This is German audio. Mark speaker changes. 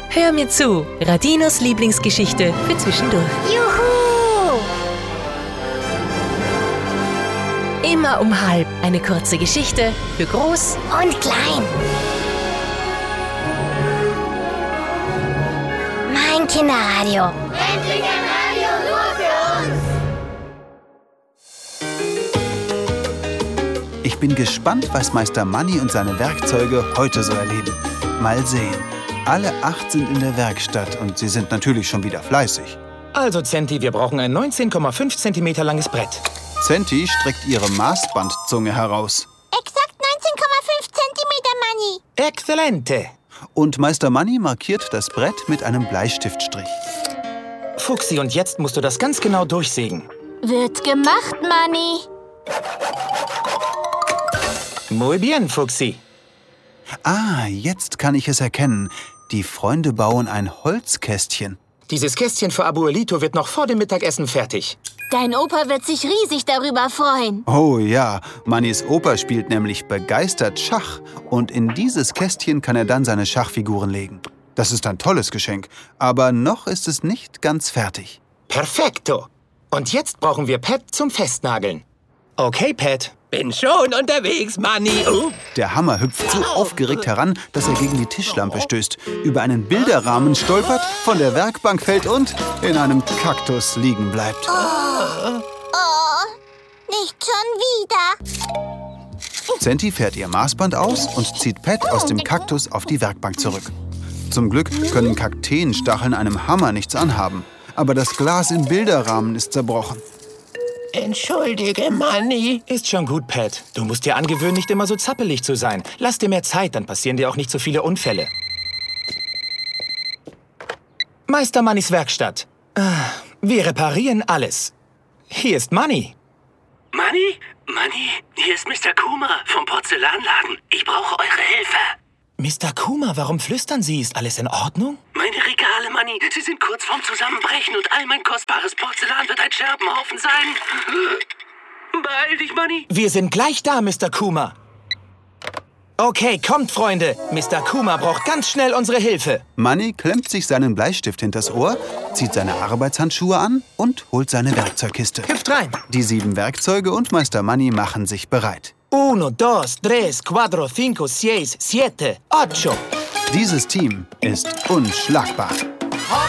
Speaker 1: Hör mir zu, Radinos Lieblingsgeschichte für zwischendurch.
Speaker 2: Juhu!
Speaker 1: Immer um 12:30 eine kurze Geschichte für groß
Speaker 2: Und klein. Mein Kinderradio.
Speaker 3: Endlich ein Radio nur für uns!
Speaker 4: Ich bin gespannt, was Meister Manni und seine Werkzeuge heute so erleben. Mal sehen. Alle 8 sind in der Werkstatt und sie sind natürlich schon wieder fleißig.
Speaker 5: Also, Zenti, wir brauchen ein 19,5 cm langes Brett.
Speaker 4: Zenti streckt ihre Maßbandzunge heraus.
Speaker 2: Exakt 19,5 Zentimeter, Manni.
Speaker 5: Exzellente!
Speaker 4: Und Meister Manni markiert das Brett mit einem Bleistiftstrich.
Speaker 5: Fuchsi, und jetzt musst du das ganz genau durchsägen.
Speaker 2: Wird gemacht, Manni.
Speaker 5: Muy bien, Fuchsi.
Speaker 4: Ah, jetzt kann ich es erkennen. Die Freunde bauen ein Holzkästchen.
Speaker 5: Dieses Kästchen für Abuelito wird noch vor dem Mittagessen fertig.
Speaker 2: Dein Opa wird sich riesig darüber freuen.
Speaker 4: Oh ja, Mannis Opa spielt nämlich begeistert Schach. Und in dieses Kästchen kann er dann seine Schachfiguren legen. Das ist ein tolles Geschenk, aber noch ist es nicht ganz fertig.
Speaker 5: Perfekto! Und jetzt brauchen wir Pat zum Festnageln. Okay, Pat.
Speaker 6: Bin schon unterwegs, Manni.
Speaker 4: Der Hammer hüpft so aufgeregt heran, dass er gegen die Tischlampe stößt, über einen Bilderrahmen stolpert, von der Werkbank fällt und in einem Kaktus liegen bleibt.
Speaker 2: Oh, nicht schon wieder.
Speaker 4: Zenti fährt ihr Maßband aus und zieht Pat aus dem Kaktus auf die Werkbank zurück. Zum Glück können Kakteenstacheln einem Hammer nichts anhaben. Aber das Glas im Bilderrahmen ist zerbrochen.
Speaker 6: Entschuldige, Manni.
Speaker 5: Ist schon gut, Pat. Du musst dir angewöhnen, nicht immer so zappelig zu sein. Lass dir mehr Zeit, dann passieren dir auch nicht so viele Unfälle. Meister Mannis Werkstatt. Wir reparieren alles. Hier ist Manni.
Speaker 7: Manni? Manni, hier ist Mr. Kuma vom Porzellanladen. Ich brauche eure Hilfe.
Speaker 5: Mr. Kuma, warum flüstern Sie? Ist alles in Ordnung?
Speaker 7: Meine Regale, Manni, sie sind kurz vorm Zusammenbrechen und all mein kostbares Porzellan wird ein Scherbenhaufen sein. Beeil dich, Manni.
Speaker 5: Wir sind gleich da, Mr. Kuma. Okay, kommt, Freunde. Mr. Kuma braucht ganz schnell unsere Hilfe.
Speaker 4: Manni klemmt sich seinen Bleistift hinters Ohr, zieht seine Arbeitshandschuhe an und holt seine Werkzeugkiste.
Speaker 5: Hüpft rein.
Speaker 4: Die 7 Werkzeuge und Meister Manni machen sich bereit.
Speaker 5: 1, 2, 3, 4, 5, 6, 7, 8.
Speaker 4: Dieses Team ist unschlagbar.